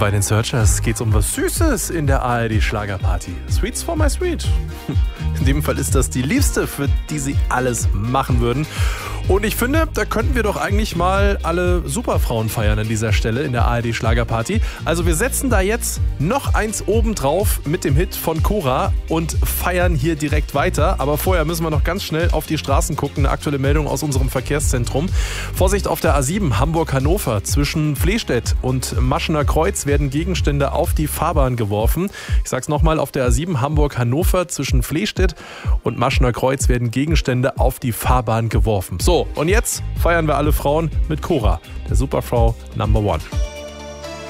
Bei den Searchers geht's um was Süßes in der ARD-Schlagerparty. Sweets for my sweet. In dem Fall ist das die Liebste, für die sie alles machen würden. Und ich finde, da könnten wir doch eigentlich mal alle Superfrauen feiern an dieser Stelle in der ARD-Schlagerparty. Also wir setzen da jetzt noch eins oben drauf mit dem Hit von Cora und feiern hier direkt weiter. Aber vorher müssen wir noch ganz schnell auf die Straßen gucken. Eine aktuelle Meldung aus unserem Verkehrszentrum. Vorsicht auf der A7 Hamburg-Hannover. Zwischen Flehstedt und Maschener Kreuz werden Gegenstände auf die Fahrbahn geworfen. Ich sag's nochmal, auf der A7 Hamburg-Hannover zwischen Flehstedt und Maschener Kreuz werden Gegenstände auf die Fahrbahn geworfen. So, und jetzt feiern wir alle Frauen mit Cora, der Superfrau Number One.